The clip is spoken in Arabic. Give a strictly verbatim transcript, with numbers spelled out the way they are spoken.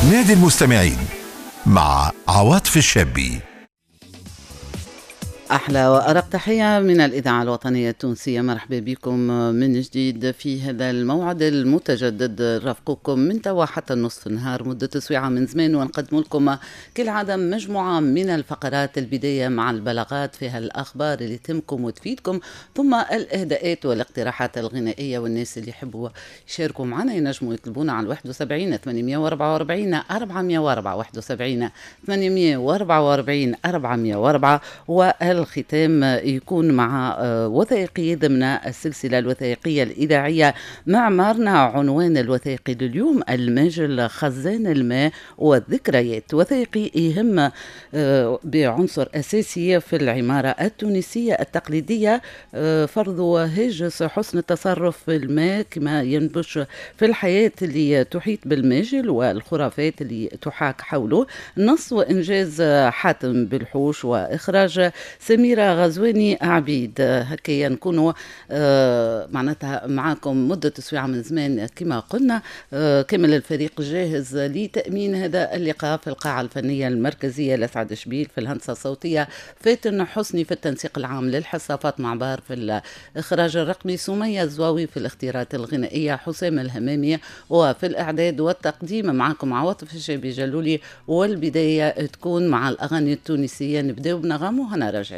نادي المستمعين مع عواطف الشابي. أحلى وأرق تحية من الإذاعة الوطنية التونسية. مرحبا بكم من جديد في هذا الموعد المتجدد. رافقكم من توا حتى نصف النهار مدة تسويعة من زمان، ونقدم لكم كالعادة مجموعة من الفقرات. البداية مع البلاغات فيها الأخبار اللي تهمكم وتفيدكم، ثم الإهداءات والاقتراحات الغنائية. والناس اللي يحبوا يشاركوا معنا ينجموا يطلبونا على واحد وسبعين ثمانمائة وأربعة وأربعين أربعمائة وأربعة واحد وسبعين ثمانمائة وأربعة وأربعين أربعمائة وأربعة. والختام يكون مع وثائقي ضمن السلسلة الوثائقية الإذاعية معمارنا. عنوان الوثائقي لليوم الماجل خزان الماء والذكريات. وثائقي يهم بعنصر أساسي في العمارة التونسية التقليدية، فرض هاجس حسن التصرف في الماء كما ينبش في الحياة اللي تحيط بالماجل والخرافات اللي تحاك حوله. نص وإنجاز حاتم بالحوش وإخراج سميرة غزواني عبيد. هكا نكونوا آه معناتها معاكم مدة تسويعة من زمان كما قلنا. آه كامل الفريق جاهز لتأمين هذا اللقاء في القاعة الفنية المركزية. لسعد شبيل في الهندسة الصوتية، فاتن حسني في التنسيق العام للحصة، فاطمة عبار في الإخراج الرقمي، سمية الزواوي في الاختيارات الغنائية، حسام الهمامي وفي الإعداد والتقديم. معاكم عواطف الشابي جلولي، والبداية تكون مع الأغاني التونسية. نبدأ بنغم وهنا راجعين.